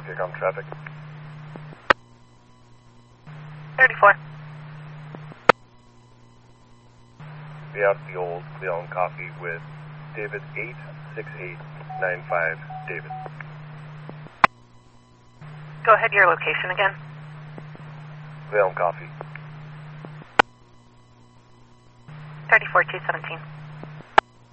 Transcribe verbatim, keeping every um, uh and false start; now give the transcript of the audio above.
Here comes traffic. thirty-four. Be out at the old Cleon Coffee with David eight six eight nine five, David. Go ahead, your location again. Cleon Coffee. thirty-four two seventeen.